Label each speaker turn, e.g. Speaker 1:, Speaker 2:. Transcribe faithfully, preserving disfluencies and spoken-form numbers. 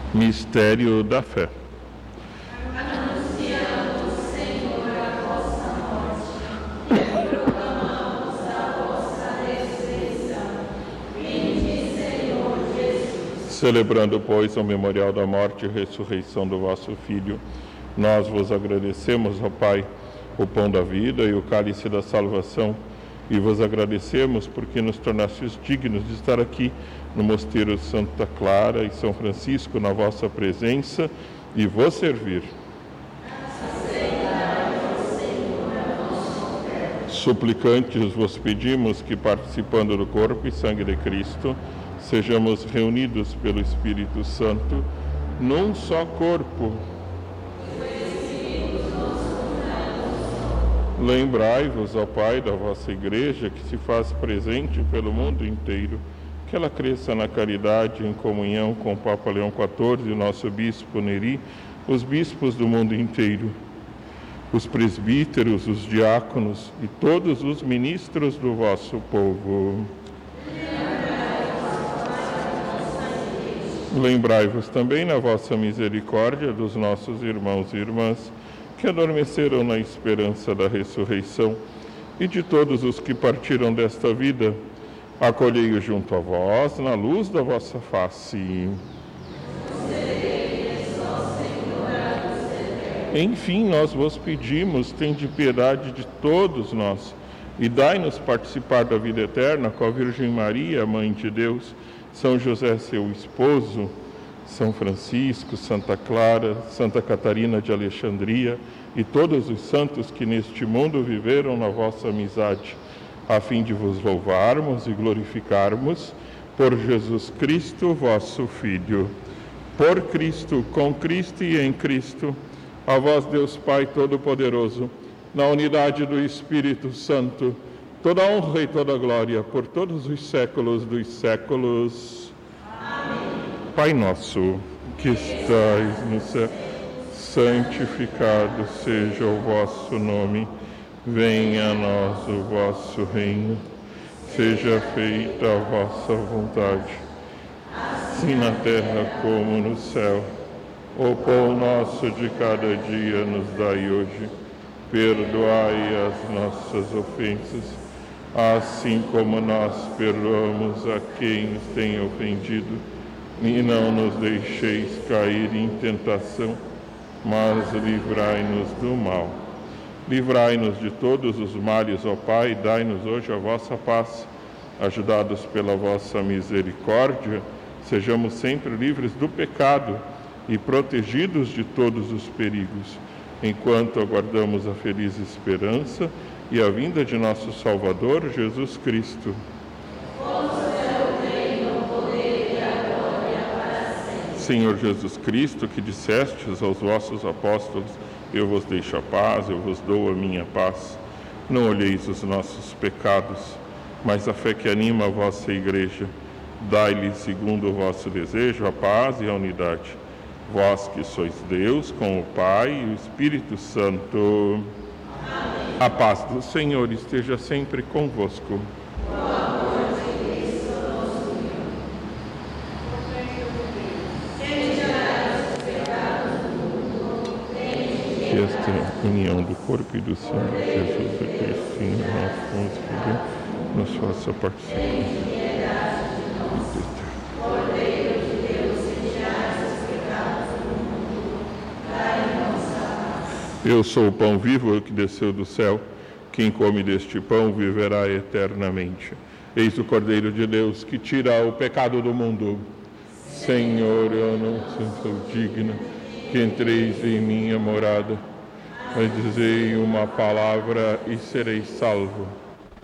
Speaker 1: Mistério da fé.
Speaker 2: Anunciamos, Senhor, a vossa morte e proclamamos a vossa ressurreição. Vinde, Senhor Jesus.
Speaker 1: Celebrando, pois, o memorial da morte e ressurreição do vosso Filho, nós vos agradecemos, ó Pai, o pão da vida e o cálice da salvação, e vos agradecemos porque nos tornastes dignos de estar aqui no Mosteiro Santa Clara e São Francisco, na vossa presença, e vos servir. Suplicantes vos pedimos que, participando do corpo e sangue de Cristo, sejamos reunidos pelo Espírito Santo num só corpo. Lembrai-vos, ó Pai, da vossa Igreja, que se faz presente pelo mundo inteiro, que ela cresça na caridade, em comunhão com o Papa Leão quatorze, nosso Bispo Neri, os bispos do mundo inteiro, os presbíteros, os diáconos e todos os ministros do vosso povo. Lembrai-vos também na vossa misericórdia dos nossos irmãos e irmãs que adormeceram na esperança da ressurreição e de todos os que partiram desta vida. Acolhei-os junto a vós, na luz da vossa face. Enfim, nós vos pedimos, tende piedade de todos nós, e dai-nos participar da vida eterna com a Virgem Maria, Mãe de Deus, São José, seu esposo, São Francisco, Santa Clara, Santa Catarina de Alexandria e todos os santos que neste mundo viveram na vossa amizade, a fim de vos louvarmos e glorificarmos por Jesus Cristo, vosso Filho. Por Cristo, com Cristo e em Cristo, a vós, Deus Pai Todo-Poderoso, na unidade do Espírito Santo, toda honra e toda glória por todos os séculos dos séculos.
Speaker 2: Amém.
Speaker 1: Pai nosso, que estais no céu, santificado seja o vosso nome. Venha a nós o vosso reino. Seja feita a vossa vontade, assim na terra como no céu. O pão nosso de cada dia nos dai hoje. Perdoai as nossas ofensas, assim como nós perdoamos a quem nos tem ofendido. E não nos deixeis cair em tentação, mas livrai-nos do mal. Livrai-nos de todos os males, ó Pai, dai-nos hoje a vossa paz. Ajudados pela vossa misericórdia, sejamos sempre livres do pecado e protegidos de todos os perigos, enquanto aguardamos a feliz esperança e a vinda de nosso Salvador, Jesus Cristo. Senhor Jesus Cristo, que dissestes aos vossos apóstolos, eu vos deixo a paz, eu vos dou a minha paz. Não olheis os nossos pecados, mas a fé que anima a vossa Igreja. Dai-lhe, segundo o vosso desejo, a paz e a unidade. Vós que sois Deus, com o Pai e o Espírito Santo. Amém. A paz do Senhor esteja sempre convosco. Que esta união do corpo e do sangue de Jesus e Cristo em nós nos faça participar. Eu sou o pão vivo que desceu do céu. Quem come deste pão viverá eternamente. Eis o Cordeiro de Deus que tira o pecado do mundo. Senhor, eu não sou digno que entreis em minha morada, mas dizei uma palavra e serei salvo.